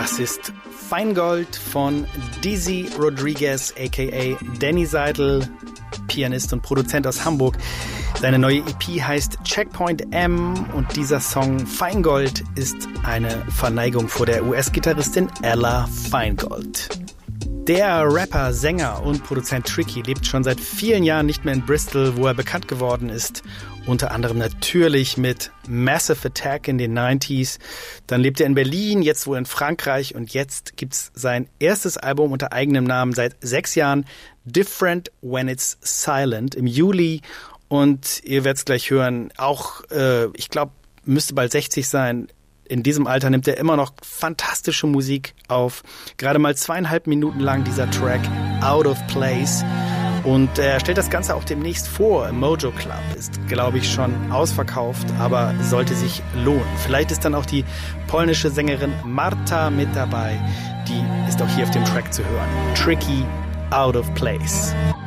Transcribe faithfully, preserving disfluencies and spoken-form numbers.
Das ist Feingold von Dizzy Rodriguez, aka Danny Seidel, Pianist und Produzent aus Hamburg. Seine neue E P heißt Checkpoint M und dieser Song Feingold ist eine Verneigung vor der U S-Gitarristin Ella Feingold. Der Rapper, Sänger und Produzent Tricky lebt schon seit vielen Jahren nicht mehr in Bristol, wo er bekannt geworden ist. Unter anderem natürlich mit Massive Attack in den neunziger. Dann lebt er in Berlin, jetzt wohl in Frankreich und jetzt gibt's sein erstes Album unter eigenem Namen seit sechs Jahren, Different When It's Silent, im Juli. Und ihr werdet's gleich hören, auch, äh, ich glaube, müsste bald sechzig sein. In diesem Alter nimmt er immer noch fantastische Musik auf. Gerade mal zweieinhalb Minuten lang dieser Track Out of Place. Und er stellt das Ganze auch demnächst vor. Im Mojo Club ist, glaube ich, schon ausverkauft, aber sollte sich lohnen. Vielleicht ist dann auch die polnische Sängerin Marta mit dabei. Die ist auch hier auf dem Track zu hören. Tricky, Out of Place.